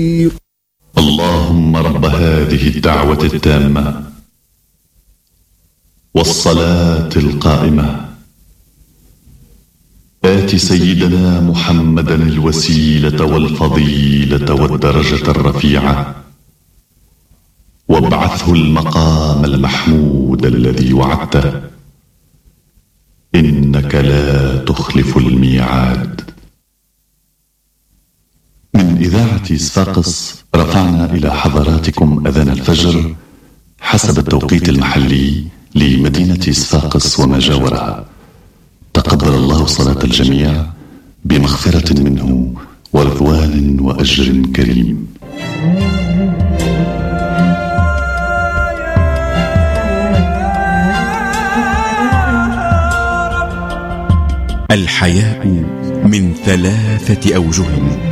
اللهم رب هذه الدعوة التامة والصلاة القائمة آت سيدنا محمدا الوسيلة والفضيلة والدرجة الرفيعة وابعثه المقام المحمود الذي وعدته إنك لا تخلف الميعاد. من إذاعة صفاقس رفعنا إلى حضراتكم أذان الفجر حسب التوقيت المحلي لمدينة صفاقس وما جاورها. تقبل الله صلاة الجميع بمغفرة منه ورضوان وأجر كريم. الحياء من 3 أوجه: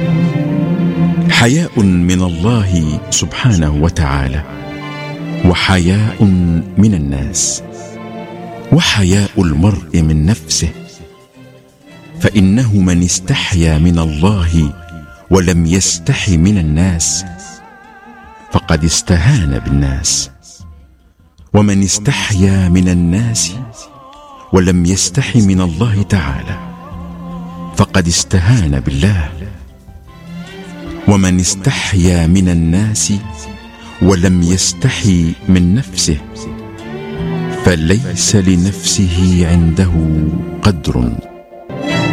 حياء من الله سبحانه وتعالى، وحياء من الناس، وحياء المرء من نفسه، فإنه من استحيا من الله ولم يستحي من الناس فقد استهان بالناس، ومن استحيا من الناس ولم يستحي من الله تعالى فقد استهان بالله، ومن استحيا من الناس ولم يستحي من نفسه فليس لنفسه عنده قدر.